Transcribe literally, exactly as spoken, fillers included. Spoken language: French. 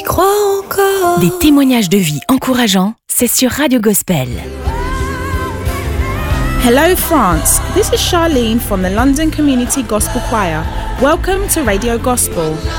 crois encore. Des témoignages de vie encourageants, c'est sur Radio Gospel. Hello France, this is Charlene from the London Community Gospel Choir. Welcome to Radio Gospel.